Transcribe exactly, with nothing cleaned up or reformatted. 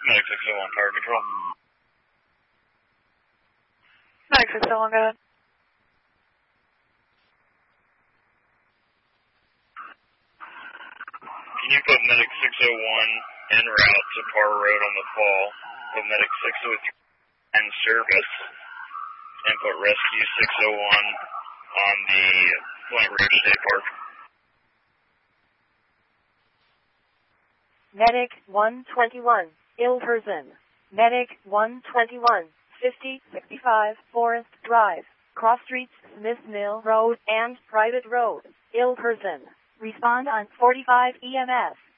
Medic six oh one, Power Control. Medic six oh one, go ahead. Can you put Medic six oh one en route to Parr Road on the fall, put Medic six oh three in service, and put Rescue six oh one on the Flint Ridge State Park? Medic one twenty-one, ill person. Medic one twenty-one, fifty sixty-five Forest Drive, Cross Streets, Smith Mill Road, and Private Road. Ill person. Respond on forty-five E M S.